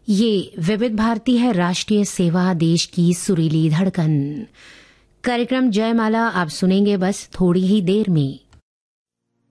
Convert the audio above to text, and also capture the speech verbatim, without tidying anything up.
ये विविध भारती है, राष्ट्रीय सेवा, देश की सुरीली धड़कन। कार्यक्रम जयमाला आप सुनेंगे बस थोड़ी ही देर में।